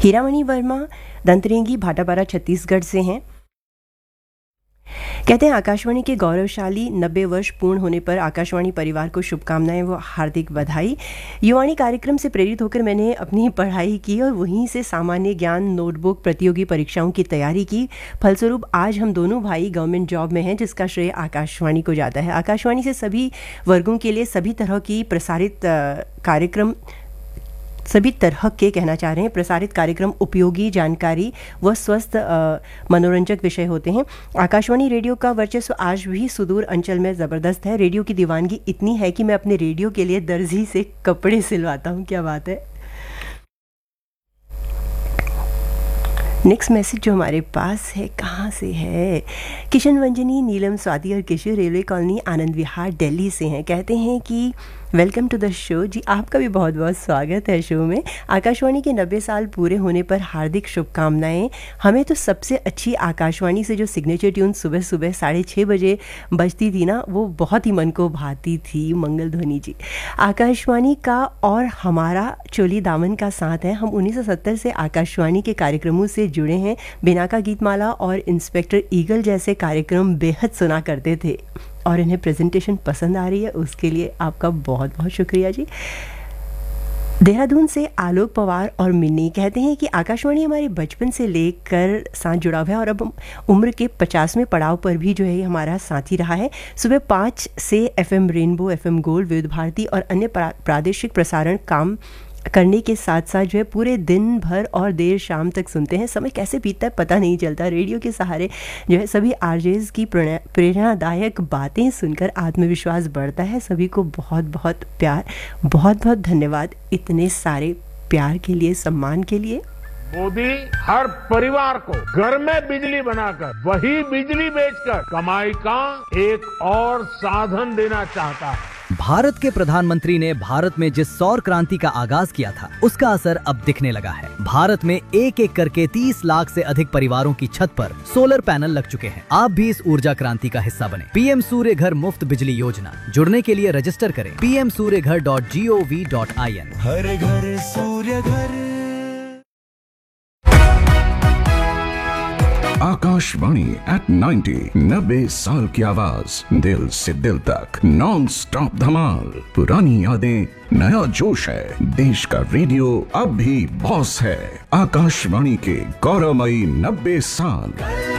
हीरामणि वर्मा दंतरेंगी भाटापारा छत्तीसगढ़ से हैं। कहते हैं आकाशवाणी के गौरवशाली 90 वर्ष पूर्ण होने पर आकाशवाणी परिवार को शुभकामनाएं व हार्दिक बधाई। युवाणी कार्यक्रम से प्रेरित होकर मैंने अपनी पढ़ाई की और वहीं से सामान्य ज्ञान नोटबुक प्रतियोगी परीक्षाओं की तैयारी की। फलस्वरूप आज हम दोनों भाई गवर्नमेंट जॉब में हैं, जिसका श्रेय आकाशवाणी को जाता है। आकाशवाणी से सभी वर्गों के लिए सभी तरह की प्रसारित कार्यक्रम प्रसारित कार्यक्रम उपयोगी जानकारी व स्वस्थ मनोरंजक विषय होते हैं। आकाशवाणी रेडियो का वर्चस्व आज भी सुदूर अंचल में ज़बरदस्त है। रेडियो की दीवानगी इतनी है कि मैं अपने रेडियो के लिए दर्जी से कपड़े सिलवाता हूँ। क्या बात है। नेक्स्ट मैसेज जो हमारे पास है, कहाँ से है? किशन वंजनी, नीलम स्वाति और किशोर रेलवे कॉलोनी आनंद विहार दिल्ली से हैं। कहते हैं कि वेलकम टू द शो। जी आपका भी बहुत बहुत स्वागत है शो में। आकाशवाणी के 90 साल पूरे होने पर हार्दिक शुभकामनाएं। हमें तो सबसे अच्छी आकाशवाणी से जो सिग्नेचर ट्यून सुबह सुबह 6:30 बजे बजती थी ना, वो बहुत ही मन को भाती थी। मंगल ध्वनि जी। आकाशवाणी का और हमारा चोली दामन का साथ है। हम 1970 से आकाशवाणी के कार्यक्रमों से जुड़े हैं। बिनाका गीतमाला और इंस्पेक्टर ईगल जैसे कार्यक्रम बेहद सुना करते थे और इन्हें प्रेजेंटेशन पसंद आ रही है, उसके लिए आपका बहुत बहुत शुक्रिया जी। देहरादून से आलोक पवार और मिन्नी कहते हैं कि आकाशवाणी हमारे बचपन से लेकर साथ जुड़ा हुआ है और अब उम्र के 50वें पड़ाव पर भी जो है हमारा साथी रहा है। सुबह 5 से FM रेनबो, FM गोल्ड, विविध भारती और अन्य प्रादेशिक प्रसारण काम करने के साथ साथ जो है पूरे दिन भर और देर शाम तक सुनते हैं। समय कैसे बीतता है पता नहीं चलता। रेडियो के सहारे जो है सभी आरजेज की प्रेरणादायक बातें सुनकर आत्मविश्वास बढ़ता है। सभी को बहुत बहुत प्यार, बहुत बहुत धन्यवाद इतने सारे प्यार के लिए, सम्मान के लिए। मोदी हर परिवार को घर में बिजली बनाकर वही बिजली बेचकर कमाई का एक और साधन देना चाहता है। भारत के प्रधानमंत्री ने भारत में जिस सौर क्रांति का आगाज किया था, उसका असर अब दिखने लगा है। भारत में एक एक करके 30 लाख से अधिक परिवारों की छत पर सोलर पैनल लग चुके हैं। आप भी इस ऊर्जा क्रांति का हिस्सा बने। पीएम सूर्य घर मुफ्त बिजली योजना, जुड़ने के लिए रजिस्टर करें pmsuryaghar.gov.in। हर घर सूर्य घर। आकाशवाणी एट 90 साल की आवाज, दिल से दिल तक नॉन स्टॉप धमाल। पुरानी यादें, नया जोश है। देश का रेडियो अब भी बॉस है। आकाशवाणी के गौरवमयी 90 साल।